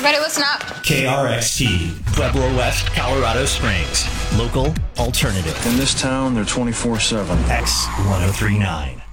Everybody listen up. KRXT, Pueblo West, Colorado Springs. Local alternative. In this town, they're 24/7. X1039.